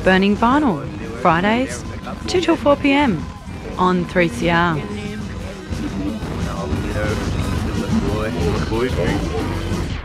Burning Vinyl, Fridays, 2 till 4 p.m. on 3CR. Boy.